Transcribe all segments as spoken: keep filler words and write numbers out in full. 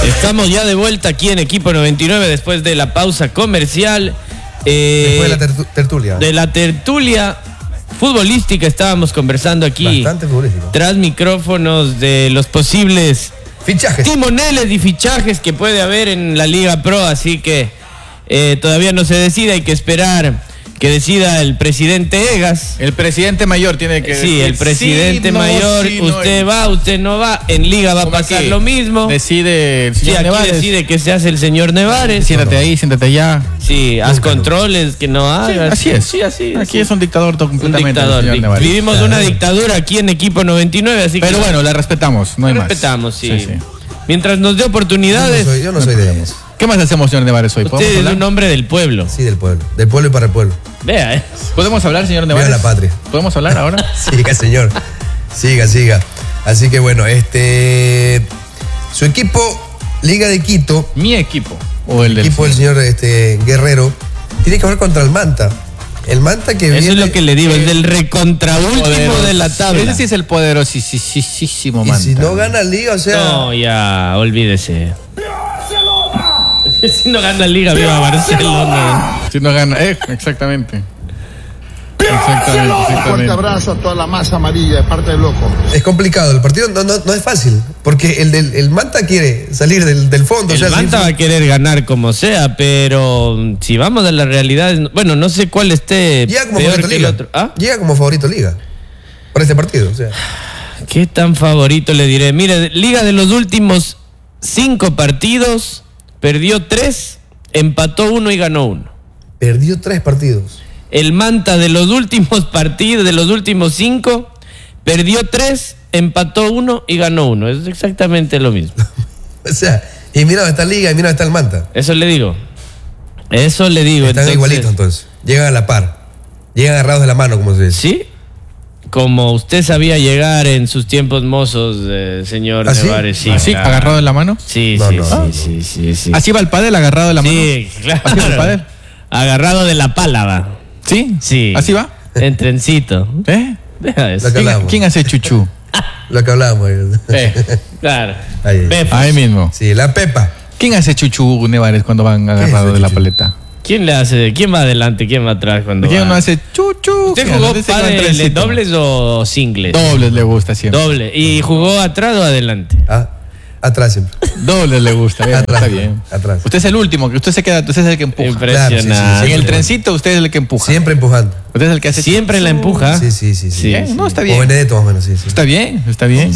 Estamos ya de vuelta aquí en Equipo noventa y nueve después de la pausa comercial. Eh, después de la tertulia. De la tertulia futbolística estábamos conversando aquí. Bastante futbolístico. Tras micrófonos de los posibles fichajes. Timoneles y fichajes que puede haber en la Liga Pro, así que eh, todavía no se decide, hay que esperar que decida el presidente Egas. El presidente mayor tiene que Sí, decir, el presidente sí, no, mayor, sí, no, usted va, usted no va, en Liga va a pasar aquí lo mismo. Decide el Sí, señor aquí Nevares. decide que se hace el señor Nevares. Siéntate ahí, siéntate allá. Sí, haz controles que no hagas. Sí, así es. Sí, así Aquí sí. es un dictador todo Un completamente. dictador. el señor Nevares. Vivimos Claro. una dictadura aquí en Equipo noventa y nueve, así Pero que bueno, la respetamos, no hay más. respetamos, sí. Sí, sí. Mientras nos dé Yo no oportunidades, soy, yo no soy de ellos. ¿Qué más hacemos, señor Nevares, hoy? usted ¿Podemos es hablar? un hombre del pueblo. Sí, del pueblo. Del pueblo y para el pueblo. Vea, ¿eh? ¿Podemos hablar, señor Viva Nevares? la patria. ¿Podemos hablar ahora? Siga, señor. Siga, siga. Así que bueno, este. Su equipo, Liga de Quito, Mi equipo. O el del equipo del señor este, Guerrero, tiene que jugar contra el Manta. El Manta que Eso viene. es lo que le digo, es del recontraúltimo Poderoso. de la tabla. Ese sí es el poderosísimo, Y man. si no gana Liga, o sea. No, ya, olvídese. Si no gana Liga, viva Barcelona. Si no gana, eh, exactamente. Exactamente, Un fuerte exactamente. abrazo a toda la masa amarilla de parte del loco. Es complicado, el partido no, no, no es fácil, porque el, del, el Manta quiere salir del, del fondo. El o sea, Manta va sí, a querer ganar como sea, pero si vamos a las realidades, bueno, no sé cuál esté llega como peor favorito que el Liga. otro. ¿Ah? Llega como favorito Liga para este partido. O sea. ¿Qué tan favorito le diré? Mire, Liga de los últimos cinco partidos, perdió tres, empató uno y ganó uno. Perdió tres partidos. El Manta de los últimos partidos, de los últimos cinco, perdió tres, empató uno y ganó uno. Es exactamente lo mismo. O sea, y mira dónde está Liga y mira dónde está el Manta. Eso le digo. Eso le digo. Están entonces, igualitos entonces. Llegan a la par. Llegan agarrados de la mano, como se dice. ¿Sí? Como usted sabía llegar en sus tiempos mozos, eh, señor ¿Ah, sí? Nevares. Sí, ¿Así, claro. agarrado de la mano? Sí, No, sí, no, sí, no, sí, sí, sí. ¿Así va el pádel, agarrado de la mano? Sí, claro. ¿Así va el pádel? Agarrado de la pálava. ¿Sí? Sí. ¿Así va? En trencito. ¿Eh? Deja eso. Lo que ¿Quién, hablamos. quién hace chuchú? Lo que hablábamos. Eh, Claro. Ahí, ahí. Befos. ahí mismo. Sí, la Pepa. ¿Quién hace chuchú, Nevares, cuando van agarrados es de la chuchú? paleta? ¿Quién le hace? ¿Quién va adelante? ¿Quién va atrás cuando ¿Quién va? no hace chuchu? ¿Usted ¿Quién jugó hace ese gran pádel de trencito? dobles o singles? Dobles le gusta siempre. Doble. ¿Y jugó atrás o adelante? Ah, atrás siempre. Dobles le gusta, bien, Atrás, está bien. atrás. Usted es el último, que usted se queda, usted es el que empuja. Impresionante. Claro, sí, sí, sí, En el sí. trencito usted es el que empuja. Siempre empujando. Usted es el que hace Siempre chuchu. la empuja. Sí, sí, sí. sí. Sí, Bien, sí. no, está O bien. Benedetto más o menos, sí, sí. Está bien, está bien.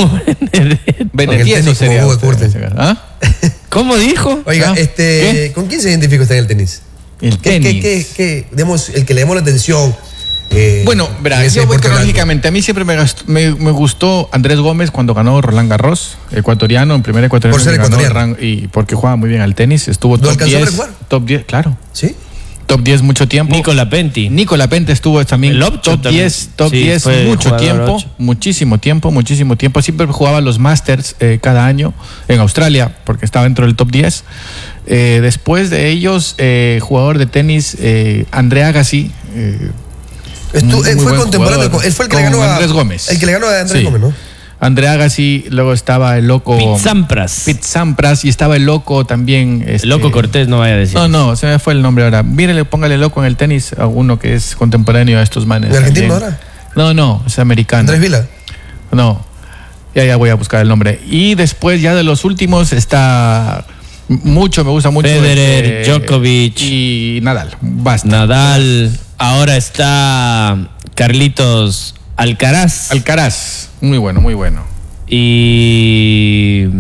Benedetto tenis, sería como usted, Hugo en ese caso. ¿Ah? ¿Cómo dijo? Oiga, Ah, este, ¿qué? ¿con quién se identifica usted en el tenis? El ¿Qué, tenis. qué, qué, qué, digamos, el que le llamó la atención? eh, Bueno, verá, en ese yo voy deporte cronológicamente. A mí siempre me, gast- me, me gustó Andrés Gómez cuando ganó Roland Garros, ecuatoriano, en primer ecuatoriano. Por ser que ganó el ecuatoriano. ran- y porque jugaba muy bien al tenis. Estuvo ¿No top alcanzó a diez. jugar? Top diez, claro. blanco. ¿Sí? Top diez mucho tiempo. Nicola Penti. Nicola Pente estuvo también El Opcho top también. diez, top Sí, diez fue mucho jugador tiempo, ocho. muchísimo tiempo, muchísimo tiempo. Siempre jugaba los Masters eh, cada año en Australia porque estaba dentro del top diez. Eh, después de ellos, eh, jugador de tenis, eh, André Agassi. eh, Estu- muy él fue buen contemporáneo. jugador. con- Él fue el que Con le ganó a Andrés Gómez. El que le ganó a Andrés Sí. Gómez, ¿no? André Agassi, luego estaba el loco Pete Sampras. Pete Sampras y estaba el loco también. este, El loco Cortés, no vaya a decir. No, no, se me fue el nombre ahora. Mírele, póngale loco en el tenis a uno que es contemporáneo a estos manes. ¿De argentino también. ahora? No, no, es americano. Andrés Vila. No, ya, ya voy a buscar el nombre. Y después, ya de los últimos, está mucho, me gusta mucho. Federer, este, Djokovic. Y Nadal. Basta. Nadal. Ahora está Carlitos Alcaraz. Alcaraz. Muy bueno, muy bueno. Y.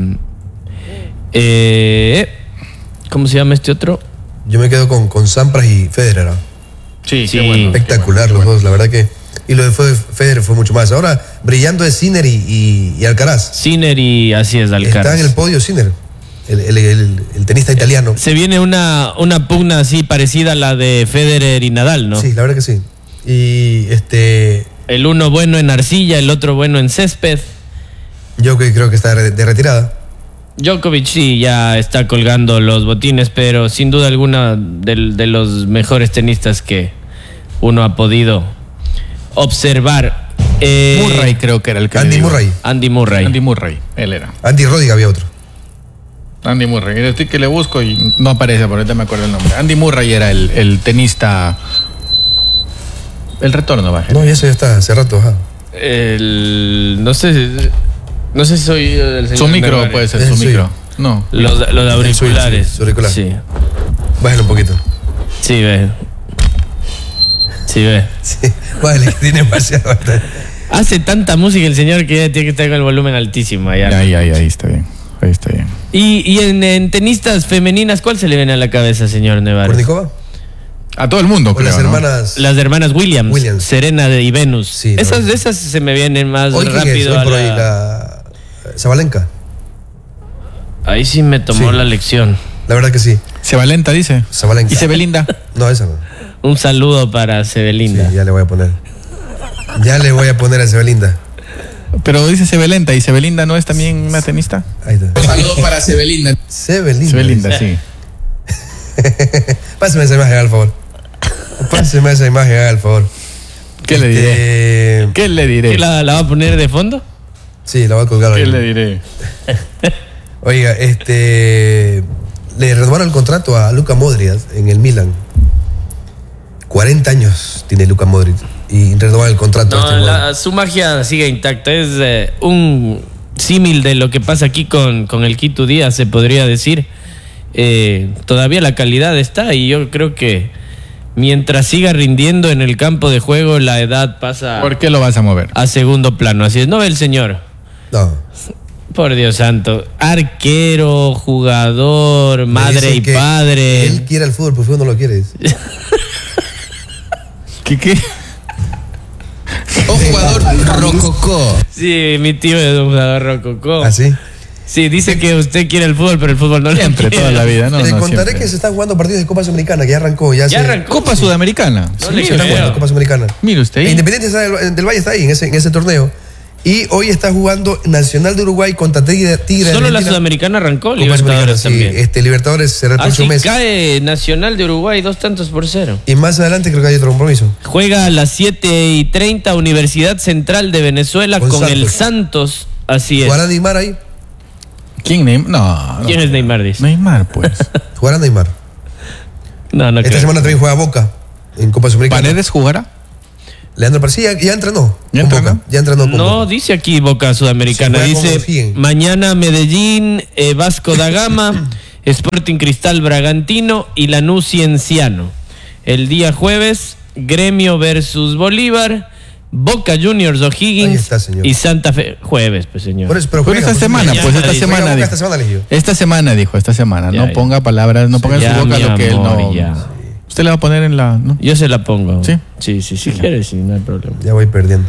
Eh, ¿Cómo se llama este otro? Yo me quedo con, con Sampras y Federer. ¿no? Sí, Sí. qué bueno. Espectacular los dos, la verdad que. Y lo de Fe- Federer fue mucho más. Ahora, brillando es Sinner y, y, y Alcaraz. Sinner y así es, Alcaraz. Está en el podio Sinner, el, el, el- el tenista italiano. Se viene una, una pugna así parecida a la de Federer y Nadal, ¿no? Sí, la verdad que sí. Y este. El uno bueno en arcilla, el otro bueno en césped. Yo que creo que está de, de retirada. Djokovic sí ya está colgando los botines, pero sin duda alguna de, de los mejores tenistas que uno ha podido observar. Eh, Murray creo que era el que Andy le digo. Murray. Andy Murray. Andy Murray, él era. Andy Roddick había otro. Andy Murray. Estoy que le busco y no aparece, por ahorita me acuerdo el nombre. Andy Murray era el, el tenista. El retorno, baje. No, ya eso ya está, hace rato, ajá. El, no sé, no sé si soy el señor Su micro Nevares. puede ser, Es su el suyo. micro. No. Los, los auriculares. Su auricular. Sí. Bájale un poquito. Sí, ve. Sí, ve. Sí, vale, tiene demasiado. Hace tanta música el señor que tiene que estar con el volumen altísimo allá. Ahí, ahí, ahí está bien. Ahí está bien. Y, y en, en tenistas femeninas, ¿cuál se le viene a la cabeza, señor Nevares? ¿Kornikova? A todo el mundo, O creo, las ¿no? hermanas. Las hermanas Williams, Williams. Serena y Venus. Sí, esas, no. esas se me vienen más Hoy, ¿quién es? rápido Hoy a por la... hoy, la. Zabalenka. Ahí sí me tomó Sí. la lección. La verdad que sí. Sevalenta dice. Zabalenka. Y Sebelinda. No, esa no. Un saludo para Sebelinda. Sí, ya le voy a poner. Ya le voy a poner a Sebelinda. Pero dice Sebelenta y Sebelinda no es también una tenista. Ahí está. Saludos para Sebelinda. Sebelinda. Sebelinda, sí. Pásame esa imagen, al favor. Pásame esa imagen, al favor. ¿Qué le diré? Este, ¿Qué le diré? ¿Qué la, la va a poner de fondo? Sí, la voy a colgar ¿Qué ahí. le diré? Oiga, este. Le renovaron el contrato a Luka Modric en el Milan. cuarenta años tiene Luka Modric. Y renovaron el contrato. a No, este jugador. la- su magia sigue intacta. Es eh, un símil de lo que pasa aquí con, con el Quito Díaz, se podría decir. Eh, todavía la calidad está y yo creo que mientras siga rindiendo en el campo de juego, la edad pasa ¿Por qué lo vas a mover? a segundo plano. Así es, ¿no ve el señor? No. Por Dios santo. Arquero, jugador, Me madre dicen y que padre. Él quiere el fútbol, pero el fútbol no lo quiere. ¿Qué qué? Un jugador rococó. Sí, mi tío es un jugador rococó. ¿Así? Sí, dice que usted quiere el fútbol, pero el fútbol no lo Siempre, quiere. toda la vida, ¿no? Te no, contaré siempre. que se están jugando partidos de Copa Sudamericana, que ya arrancó. Ya, Ya se- arrancó. Copa Sudamericana. No Sí, le se está creo. jugando Copa Sudamericana. Mire usted E ahí. Independiente está del, del Valle está ahí, en ese, en ese torneo. Y hoy está jugando Nacional de Uruguay contra Tigre, Tigre de Solo la Argentina. Sudamericana arrancó, Copa Libertadores Sudamericana, sí. también. Este, Libertadores será el próximo Así mes. cae Nacional de Uruguay dos tantos por cero. Y más adelante creo que hay otro compromiso. Juega a las siete y treinta Universidad Central de Venezuela Con con, el Santos. Santos. Así es. ¿Jugará Neymar ahí? ¿Quién? Neymar? No, no. ¿Quién es Neymar? Dice? Neymar, pues. ¿Jugará Neymar? No, no Esta creo. semana también juega Boca en Copa Sudamericana. ¿Paredes jugará? Leandro Parcí ya, ya entrenó. ¿Ya con entrenó? Boca. Ya entrenó con No, Boca. dice aquí Boca Sudamericana. Se juega con Dice O'Higgins. mañana Medellín, eh, Vasco da Gama, Sporting Cristal Bragantino y Lanús Cienciano. El día jueves, Gremio versus Bolívar, Boca Juniors Ahí O'Higgins está, señor. y Santa Fe. Jueves, pues señor. Por eso, pero Pero juega, esta pues, semana, mañana pues esta dice. semana. Juega Boca dijo. esta semana, le dijo. Esta semana dijo, esta semana. Ya, no ya. ponga palabras, no ponga en Ya, su boca mi lo que él amor, no. ya. Usted le va a poner en la. ¿no? Yo se la pongo. ¿Sí? Sí, sí, si quieres, sí, no hay problema. Ya voy perdiendo.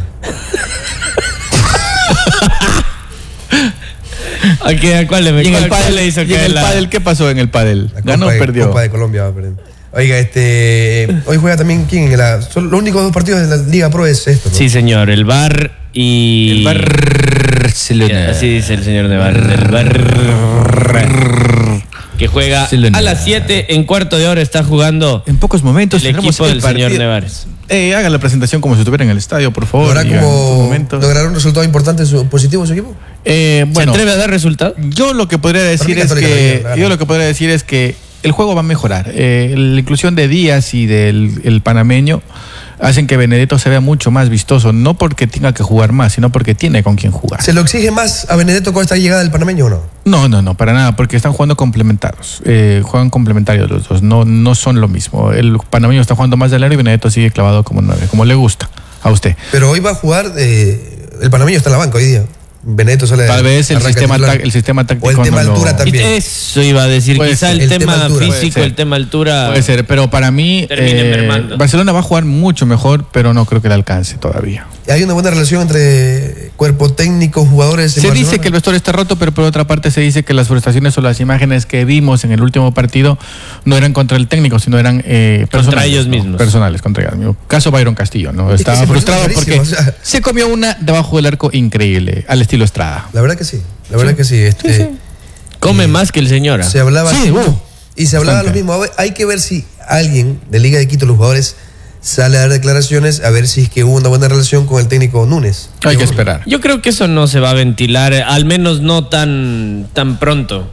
¿A, qué, a cuál le, Y en cuál- el cuál pádel, le hizo y en caer el la- pádel, ¿qué pasó en el pádel? La ¿Ganó o Copa de- perdió? Copa de Colombia va a perder. Oiga, este. Hoy juega también quién en la. Son los únicos dos partidos de la Liga Pro es esto, ¿no? Sí, señor, el bar y... El Barcelona. Así dice el señor de Bar. El Bar. Que juega Barcelona. a las siete, en cuarto de hora está jugando En pocos momentos el tendremos equipo el del señor partido. Nevares. Eh, haga la presentación como si estuviera en el estadio, por favor. ¿Logrará diga en estos como momentos. lograr un resultado importante en su, positivo en su equipo? Eh, bueno, ¿Se atreve a dar resultado? yo lo que podría decir Para mí es Católica que la gana. yo lo que podría decir es que el juego va a mejorar. Eh, la inclusión de Díaz y del el panameño hacen que Benedetto se vea mucho más vistoso, no porque tenga que jugar más, sino porque tiene con quién jugar. ¿Se lo exige más a Benedetto con esta llegada del panameño o no? No, no, no, para nada, porque están jugando complementados. Eh, juegan complementarios los dos, no, no son lo mismo. El panameño está jugando más de alero y Benedetto sigue clavado como nueve, como le gusta a usted. Pero hoy va a jugar. Eh, el panameño está en la banca hoy día. Benedetto sale. Tal vez el arranca sistema, titular. ta- el sistema táctico O el tema no lo- altura también. Eso iba a decir, Puede quizá ser. el, El tema, tema altura. Puede físico, ser. el tema altura. Puede ser, pero para mí Termine eh, mermando. Barcelona va a jugar mucho mejor, pero no creo que le alcance todavía. Hay una buena relación entre cuerpo técnico, jugadores. en Se dice Barcelona. que el vestuario está roto, pero por otra parte se dice que las frustraciones o las imágenes que vimos en el último partido no eran contra el técnico, sino eran eh, personales, ellos ¿no? mismos. Personales, contra ellos mismos. Caso Byron Castillo, ¿no? Es que Estaba ese frustrado partido porque es rarísimo, o sea. se comió una debajo del arco increíble, al estilo Estrada. La verdad que sí. La verdad que sí. Este, Come más que el señor. Se hablaba. Sí, uh, y se hablaba lo bastante. mismo. A ver, hay que ver si alguien de Liga de Quito, los jugadores, sale a dar declaraciones a ver si es que hubo una buena relación con el técnico Núñez. Hay que esperar. Yo creo que eso no se va a ventilar, eh, al menos no tan, tan pronto.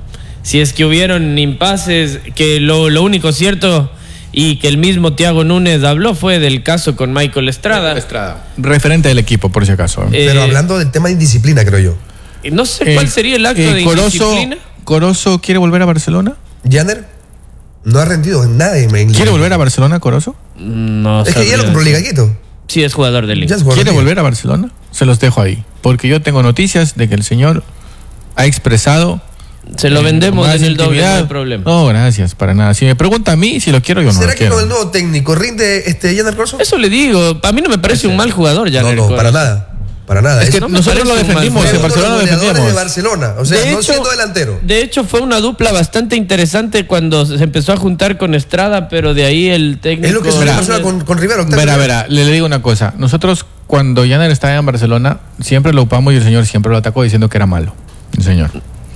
si es que hubieron impases, que lo, lo único cierto y que el mismo Thiago Núñez habló fue del caso con Michael Estrada. Estrada. Referente del equipo, por si acaso. Eh, Pero hablando del tema de indisciplina, creo yo. No sé cuál Eh, sería el acto eh, de Corozo, indisciplina. ¿Corozo quiere volver a Barcelona? Janner no ha rendido en nada en en ¿Quiere Liga. volver a Barcelona, Corozo? No Es que ya sabría lo compró decir. Liga Quito. Sí, es jugador de Ya Liga. es jugador ¿Quiere de Liga. volver a Barcelona? Se los dejo ahí. Porque yo tengo noticias de que el señor ha expresado... Se lo eh, vendemos más en el doble, no intimidad. hay problema. No, gracias, para nada. Si me pregunta a mí si lo quiero, yo no ¿Será lo que quiero. con el nuevo técnico rinde este Janner Corso? Eso le digo, a mí no me parece un mal jugador ya. No, no, para nada. Para nada. Es que no me nosotros lo parece un mal defendimos, jugador. en Barcelona lo Fue uno de los goleadores defendimos. de Barcelona, o sea, De no hecho- siendo delantero. De hecho, fue una dupla bastante interesante cuando se empezó a juntar con Estrada, pero de ahí el técnico... Es lo que suele pasar con, con Rivero. Octavio Verá, Rivero. verá, le, le digo una cosa. Nosotros, cuando Janner estaba en Barcelona, siempre lo upamos y el señor siempre lo atacó diciendo que era malo. El señor.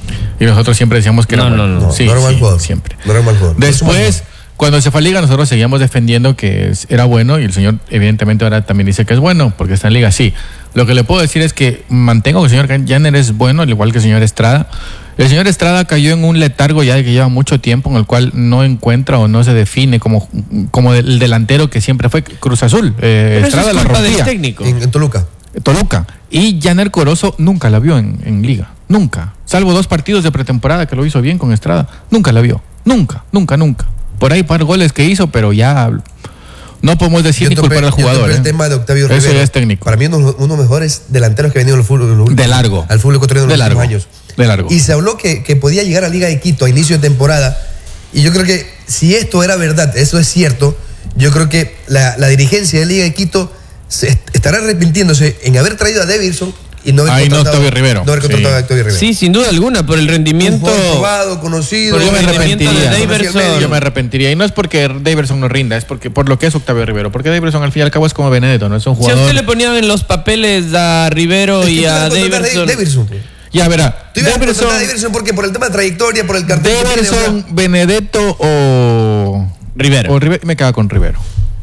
Y nosotros siempre decíamos que era No, malo. no, no. No, Sí, no era mal sí, jugador. siempre. No era mal jugador. No es un mal Después, cuando se fue a Liga, nosotros seguíamos defendiendo que es- era bueno y el señor, evidentemente, ahora también dice que es bueno porque está en Liga. Sí. Lo que le puedo decir es que mantengo que el señor Janner es bueno, al igual que el señor Estrada. El señor Estrada cayó en un letargo ya de que lleva mucho tiempo en el cual no encuentra o no se define como, como el delantero que siempre fue Cruz Azul. Eh, Pero eso Estrada es la culpa del rompía. técnico. En, en Toluca. Toluca. Y Janner Corozo nunca la vio en, en Liga. Nunca. Salvo dos partidos de pretemporada que lo hizo bien con Estrada. Nunca la vio. Nunca, nunca, nunca. Por ahí par goles que hizo, pero ya no podemos decir Yo ni topé- culpar al yo jugador. topé ¿eh? el tema de Octavio Eso Rivero. ya es técnico. Para mí uno, uno de los mejores delanteros que ha venido al fútbol, en los últimos- De largo. al fútbol ecuatoriano en De los últimos largo. años. De largo. Y se habló que, que podía llegar a Liga de Quito a inicio de temporada. Y yo creo que si esto era verdad, eso es cierto, yo creo que la, la dirigencia de Liga de Quito se est- estará arrepintiéndose en haber traído a Davidson y no haber Ay, no, contratado, Octavio Rivero. no haber contratado Sí. a Octavio Rivero. Sí, sin duda alguna, por el Un rendimiento... jugador probado, conocido. Por Yo el me rendimiento de arrepentiría. Daverson. Yo me arrepentiría. Y no es porque Daverson no rinda, es porque por lo que es Octavio Rivero. Porque Daverson al fin y al cabo es como Benedetto, ¿no? Es un Si a jugador. usted le ponían en los papeles a Rivero Es que y tú a ibas contratar Daverson... Davidson. Ya verá. Tú ibas a contratar Daverson, a Davidson porque por el tema de trayectoria, por el cartel que tiene, o sea, Daverson, Benedetto o Rivero. O Rivero. Me quedaba con Rivero.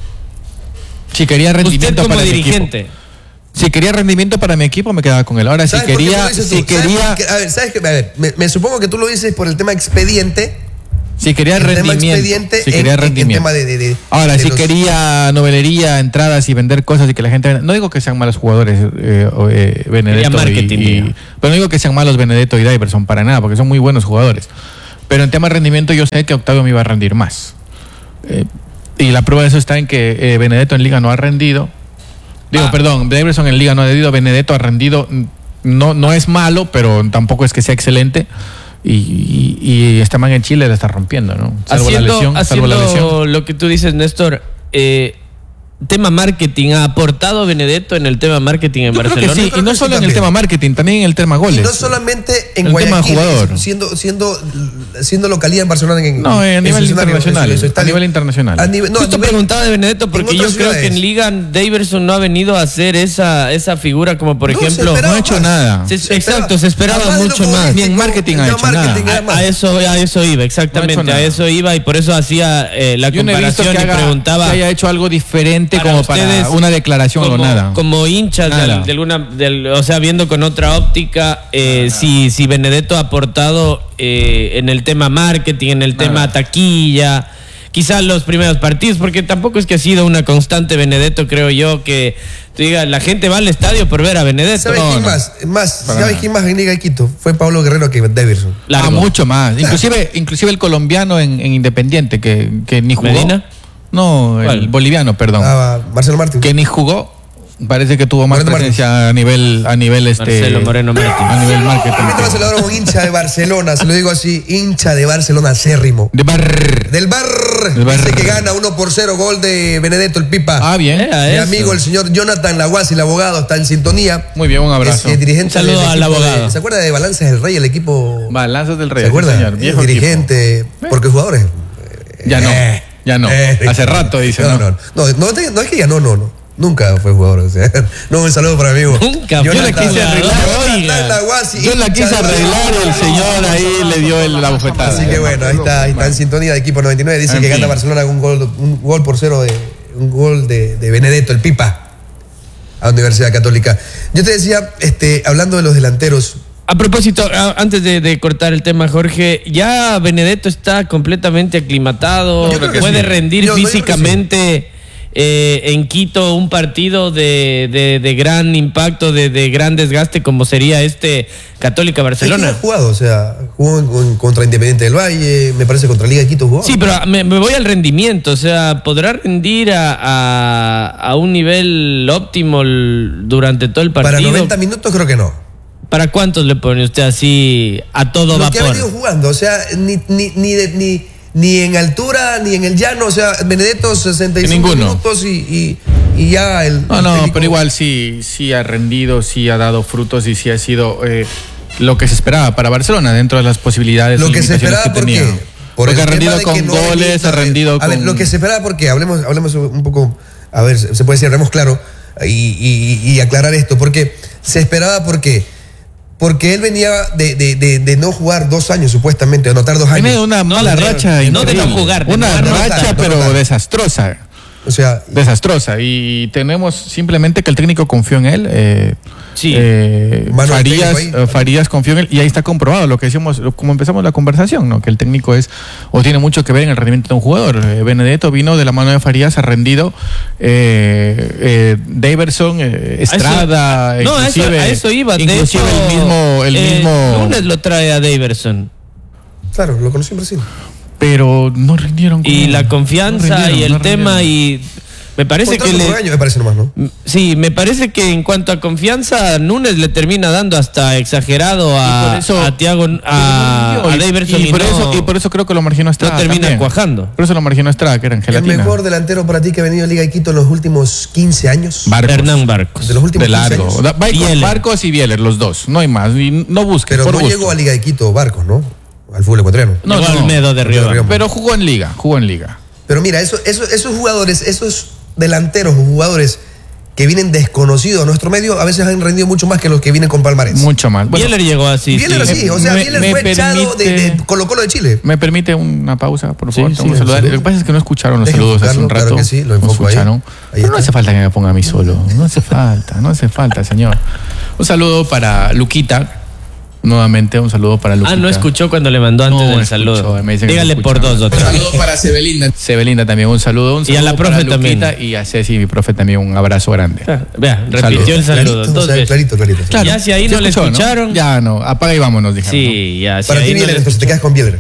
Si quería Usted rendimiento como para mi dirigente. equipo. Si quería rendimiento para mi equipo, me quedaba con él. Ahora, si ¿sabes por qué tú quería, lo dices si tú? ¿Sabes quería, por qué? A ver, ¿sabes qué? A ver, me, me supongo que tú lo dices por el tema expediente. si quería el tema rendimiento, expediente si quería en, en- en rendimiento. tema de, de- de- Ahora, de si los- quería novelería, entradas y vender cosas y que la gente... No digo que sean malos jugadores, eh, o, eh, Benedetto Quería marketing, y, y- diga. Pero no digo que sean malos Benedetto y Daverson, para nada, porque son muy buenos jugadores. Pero en tema de rendimiento yo sé que Octavio me iba a rendir más. Eh, y la prueba de eso está en que eh, Benedetto en Liga no ha rendido. Digo, Ah. perdón, Daverson en Liga no ha rendido, Benedetto ha rendido. No, no es malo, pero tampoco es que sea excelente. Y, y, y este man en Chile la está rompiendo, ¿no? Salvo haciendo, la lesión, salvo haciendo la lesión. lo que tú dices, Néstor, eh, tema marketing, ¿ha aportado Benedetto en el tema marketing en Yo creo Barcelona? que sí, creo y no que sí solo en el también. tema marketing, también en el tema goles. Y no solamente en El tema Guayaquil, jugador. siendo, siendo, siendo localidad en Barcelona. En, No, eh, a en nivel su escenario, internacional, en su a estadio. nivel internacional. A nivel- no, a Justo nivel- preguntaba de Benedetto porque en yo otras creo que en ciudades. Liga Daverson no ha venido a hacer esa, esa figura como por No, se ejemplo... esperaba no ha hecho más. nada. Se- Se exacto, se esperaba Además de lo mucho más. futbolístico, Ni en marketing ha el hecho tema nada. marketing era A, más. a eso, a eso iba, exactamente, No ha hecho a nada. eso iba y por eso hacía eh, la Yo no he visto comparación que, y haga, preguntaba... que haya hecho algo diferente Para como ustedes, para una declaración como, o nada. como hinchas de, Nada. de alguna, del- o sea, viendo con otra óptica, eh, si, si Benedetto ha aportado eh, en el tema marketing, en el Nada. tema taquilla, quizás los primeros partidos, porque tampoco es que ha sido una constante Benedetto, creo yo, que tú digas, la gente va al estadio por ver a Benedetto. ¿Sabes No, quién no. más? Más, Para ¿sabes nada. quién más en Liga de Quito? Fue Pablo Guerrero que Davidson. Largo. Ah, mucho más. Inclusive, inclusive el colombiano en, en Independiente, que, que ni jugó. ¿Medina? No, el ¿Cuál? boliviano, perdón. Ah, Marcelo Martín. Que ni jugó. Parece que tuvo más Moreno presencia a nivel, a nivel este. Marcelo Moreno Martín. A nivel marketing. Permítame saludar a un hincha de Barcelona, se lo digo así, hincha de Barcelona acérrimo. De bar. Del bar, Del Bar. dice que gana uno por cero, gol de Benedetto, el Pipa. Ah, bien. Eh, Mi eso. amigo, el señor Jonathan Laguasi, el abogado, está en sintonía. Muy bien, un abrazo. Es, eh, dirigente Un saludo del al equipo de- abogado. ¿Se acuerda de Balances del Rey, el equipo? Balanzas del Rey. ¿Se acuerda? sí, señor. Es Viejo dirigente, porque jugadores. equipo. Ya no. Eh, Ya no. eh, Hace rato, dice. No, No, no, no, no, no, no es que ya no, no, no. Nunca fue jugador, o sea. No, un saludo para mi amigo. Nunca fue Yo la quise jugador, arreglar. oiga. Jonathan Laguasi, Yo la hincha quise de arreglar y el señor ahí le dio el- la bofetada. Así que bueno, ahí está, ahí está en sintonía de equipo noventa y nueve. Dice En que fin. gana Barcelona un gol, un gol por cero de un gol de, de Benedetto, el Pipa, a la Universidad Católica. Yo te decía, este, hablando de los delanteros, A propósito, a- antes de, de cortar el tema, Jorge, ya Benedetto está completamente aclimatado, Yo creo que puede sí. rendir Yo- yo creo que físicamente eh, en Quito un partido de, de- de gran impacto, de, de gran desgaste como sería este Católica Es que Barcelona. ha jugado, o sea, jugó en- en- contra Independiente del Valle, me parece contra Liga de Quito jugó. Sí, pero me, me voy al rendimiento, o sea, ¿podrá rendir a, a- a un nivel óptimo el- durante todo el Para partido? noventa minutos creo que no. ¿Para cuántos le pone usted así a todo Lo que ha vapor? venido jugando, o sea, ni, ni, ni, de- ni, ni en altura, ni en el llano, o sea, Benedetto sesenta y cinco Ninguno. minutos y, y, y ya el... No, el no, técnico- pero igual sí, sí ha rendido, sí ha dado frutos y sí ha sido eh, lo que se esperaba para Barcelona dentro de las posibilidades. Lo y que se limitaciones esperaba que porque... tenía. por Porque el ha tema rendido de con que no goles, venía- ha rendido A ver, con... lo que se esperaba porque, hablemos, hablemos un poco, a ver, se puede decir, hablemos claro y, y- y aclarar esto, porque se esperaba porque... Porque él venía de, de, de, de no jugar dos años, supuestamente, de anotar dos años. Tiene una No, mala de- racha. no de no increíble. jugar, de Una no anotar, racha, no pero anotar. desastrosa. O sea, Desastrosa. Y tenemos simplemente que el técnico confió en él. eh, Sí. eh, Mano del Farías, técnico ahí. eh, Farías confió en él y ahí está comprobado lo que decíamos, lo- como empezamos la conversación, ¿no? Que el técnico es o tiene mucho que ver en el rendimiento de un jugador. Eh, Benedetto vino de la mano de Farías, ha rendido. Eh, eh, Daverson, eh, Estrada, no, a eso, inclusive, a eso iba. De inclusive hecho, el mismo, el eh, mismo, Lunes lo trae a Daverson. claro, lo conocí en Brasil. pero no rindieron. con Y él. la confianza No rindieron, y el no tema rindieron. y me parece que Contrato por un le, año, me parece nomás, ¿no? sí, me parece que en cuanto a confianza Núñez le termina dando hasta exagerado Y a, por eso- a Thiago a, a y, Daverson y y por no- eso, y por eso creo que lo marginó Estrada. no termina también. cuajando. Por eso lo marginó Estrada, que era en El gelatina. mejor delantero para ti que ha venido a Liga de Quito en los últimos quince años. Barcos. Hernán Barcos. De los últimos De quince largo. años. Da- Barcos, Bieler. Barcos y Bieler, los dos. No hay más. Y no busques. Pero por no gusto. llegó a Liga de Quito Barcos, ¿no? Al fútbol ecuatoriano. No, Llegó no. Almedo de Río. Río. Pero jugó en liga. Jugó en liga. Pero mira, eso, eso, esos jugadores, esos delanteros o jugadores que vienen desconocidos a nuestro medio, a veces han rendido mucho más que los que vienen con palmarés. Mucho más. Bueno, Bieler llegó así. Bieler sí. así, o sea, Me- Bieler me fue echado de, permite- de Colo Colo de Chile. ¿me permite una pausa, por Sí, favor? sí, Tengo que saludar. salud. Lo que pasa es que no escucharon los Deja saludos hace un enfocarlo, rato. claro que sí, lo No enfoco ahí. escucharon. Ahí Pero no está. hace falta que me ponga a mí solo. No hace falta, no hace falta, señor. Un saludo para Luquita. Nuevamente, un saludo para Luquita. Ah, no escuchó cuando le mandó antes No del escuchó, saludo. me dicen que Dígale no por escuchaba. dos otra vez. Saludos para Sebelinda. Sebelinda también, un saludo. Un Y a la saludo profe para Luquita también. Y a Ceci, mi profe, también un abrazo grande. Ah, Vea, repitió Saludo. el saludo Clarito, dos o sea, veces. clarito, clarito. Claro. Ya si ahí ¿Se no le escuchó, escucharon. Ya no, apaga y vámonos, dijeron. Sí, ya. Si Para ahí ti no Bieler, le entonces te escucharon. quedas con Bieler.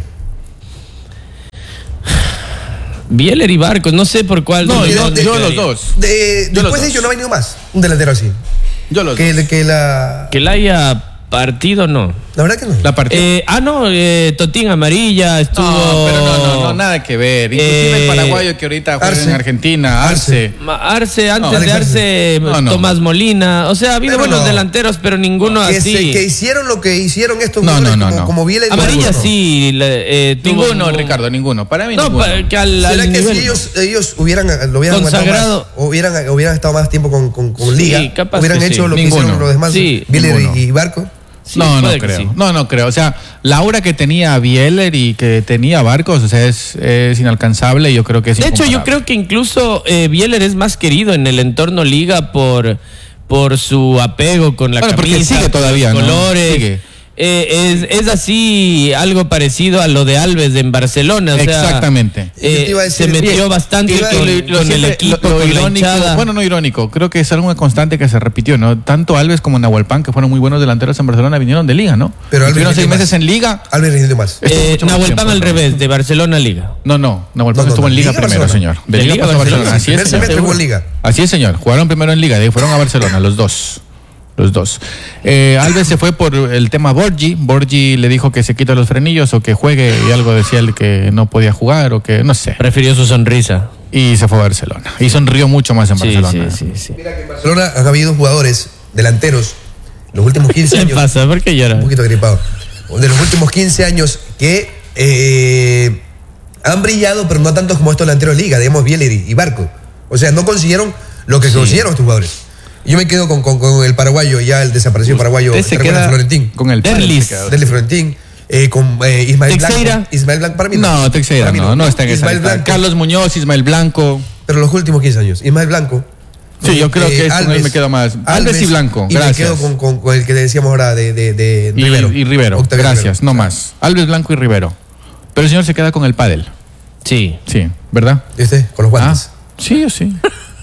Bieler y Barcos, no sé por cuál. No, de yo, dónde yo quedaría. los dos. De- Yo los después de dos. ello no ha venido más un delantero así. Yo los dos. Que, que la. Que la haya partido, no. La verdad que no. La partida. Eh, ah, no, eh, Totín Amarilla estuvo. No, pero no, no, no, nada que ver. Inclusive Eh, el paraguayo que ahorita juega Arce. en Argentina, Arce. Ma- Arce, antes No, de Alex Arce, No, no. Tomás Molina. O sea, ha habido Pero buenos no. delanteros, pero ninguno que, así. se- que hicieron lo que hicieron estos No, jugadores no, no, como, no. como Bieler y Amarilla Barcos, no. sí. le- eh, tuvo Ninguno, un- Ricardo, ninguno. Para mí No, ninguno. pa- que al, al ¿Será que nivel, si ellos, ellos hubieran, lo hubieran Consagrado. aguantado más, hubieran, hubieran estado más tiempo con, con, con Sí, Liga, capaz hubieran que hecho sí. lo que Ninguno. hicieron los demás, Sí, Bieler ninguno. y, y Barco? Sí, no, no puede que creo. sí. No, no creo. O sea, la aura que tenía Bieler y que tenía Barcos, o sea, es, es inalcanzable y yo creo que es De hecho, yo incomparable. creo que incluso eh, Bieler es más querido en el entorno liga por, por su apego con la Bueno, porque camisa, sigue con todavía, los ¿no? colores. Sigue. Eh, es, es así algo parecido a lo de Alves en Barcelona. O sea, Exactamente. eh, Yo te iba a decir, se metió bien, bastante te iba a- con, lo- Lo con el siempre- equipo, lo- lo con la irónico, hinchada. bueno, no irónico, creo que es algo constante que se repitió, ¿no? Tanto Alves como Nahuelpan, que fueron muy buenos delanteros en Barcelona, vinieron de liga, ¿no? Pero Alves Estuvieron seis rindió meses más. en liga. Alves rindió más. Estuvo Eh, mucho más Nahuel tiempo, Pan al ¿no? revés, de Barcelona Liga. No, no, Nahuel No, Pan no, estuvo no, en liga, Liga primero, Barcelona. señor. De De liga Liga pasó a Barcelona. Barcelona. Así es, Primer señor. semestre jugó en Liga. Así es, señor. Jugaron primero en liga, de ahí fueron a Barcelona, los dos. Los dos. Eh, Alves se fue por el tema Borgi. Borgi le dijo que se quita los frenillos o que juegue y algo decía él que no podía jugar o que no sé. Prefirió su sonrisa. Y se fue a Barcelona. Y sonrió mucho más en Sí, Barcelona. sí, sí, sí. Mira que en Barcelona han habido jugadores, delanteros, los últimos quince ¿Qué le años. pasa? ¿Por qué llora? Un poquito gripado. De los últimos quince años que eh, han brillado, pero no tantos como estos delanteros de liga, digamos Bieler y, y Barco. O sea, no consiguieron lo que consiguieron estos jugadores. Yo me quedo con, con- con el paraguayo, ya el desaparecido paraguayo, Usted se ¿te recuerdas? queda Florentín. con el padre, Derlis. se queda. Dele Florentín, eh, con eh, Ismael Teixeira. Blanco. Ismael Blanco, para mí No, Teixeira Para mí no, no está en esa Ismael lista. Blanco, Carlos Muñoz, Ismael Blanco. pero los últimos quince años. Ismael Blanco. Sí, yo creo que con él me quedo más. Alves y Blanco, y gracias. Y me quedo con, con, con el que decíamos ahora de, de, de y, Rivero. Y Rivero, Octavio gracias, Rivero. no más. Alves, Blanco y Rivero. Pero el señor se queda con el pádel. Sí. Sí, ¿verdad? ¿Y usted? Con los guantes. Ah, sí, yo sí.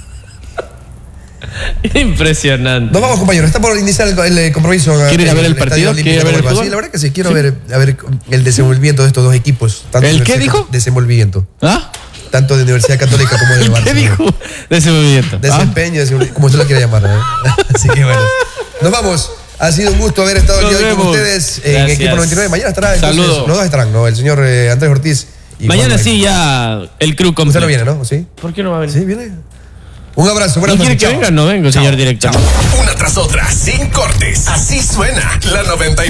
Impresionante. Nos vamos, compañeros. Está por iniciar el, el compromiso. ¿Quiere ir a ver el partido? Estadio ¿Quiere ir a ver el Olímpico de fútbol? Sí, la verdad que sí. Quiero Sí. ver, a ver el desenvolvimiento de estos dos equipos. Tanto ¿El de qué Universidad- dijo? Desenvolvimiento. ¿Ah? Tanto de Universidad Católica como de Barça. ¿Qué dijo de ese movimiento? Desempeño, desenvolvimiento, como usted lo quiera llamar. ¿eh? Así que bueno. Nos vamos. Ha sido un gusto haber estado el Nos día de hoy con vemos. ustedes en Gracias. Equipo noventa y nueve. Mañana estará entonces, Saludos. los dos estarán, ¿no? El señor eh, Andrés Ortiz y Mañana Juan sí Maiz. ya el crew completo. Usted no viene, ¿no? ¿Sí? ¿Por qué no va a venir? ¿Sí viene? Un abrazo. Buenas ¿No quiere noches. que Chao. venga? No vengo, señor director. Una tras otra, sin cortes. Así suena la noventa y nueve.